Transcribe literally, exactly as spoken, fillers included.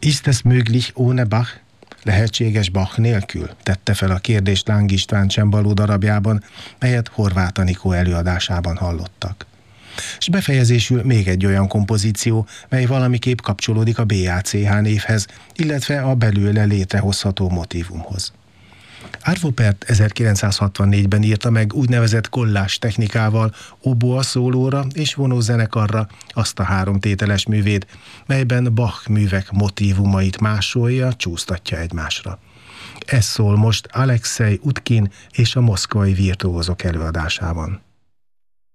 Ist es möglich ohne Bach? Lehetséges Bach nélkül? Tette fel a kérdést Láng István csembaló darabjában, melyet Horváth Anikó előadásában hallottak. És befejezésül még egy olyan kompozíció, mely valamiképp kapcsolódik a bé á cé há névhez, illetve a belőle létrehozható motívumhoz. Arvo Pärt ezerkilencszázhatvannégyben írta meg úgynevezett kollás technikával oboa szólóra és vonózenekarra azt a három tételes művét, melyben Bach művek motívumait másolja, csúsztatja egymásra. Ez szól most Alexei Utkin és a moszkvai virtuózok előadásában.